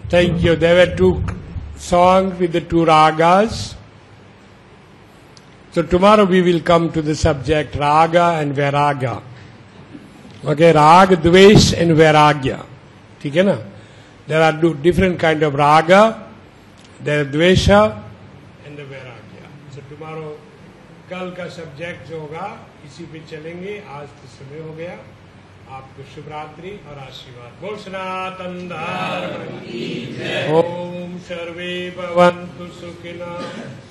Thank you. There were two songs with the two ragas. So tomorrow we will come to the subject raga and vairagya. Okay, rag, dvesh and vairagya. ठीक है ना? There are different kind of raga. There is dvesha and the vairagya. So tomorrow, कल का subject जो होगा इसी पे चलेंगे. आज तो समय हो गया. आपको शुभ रात्रि और आशीर्वाद. बोल सनातन धर्म की जय. ओम सर्वे भवन्तु सुखिनः.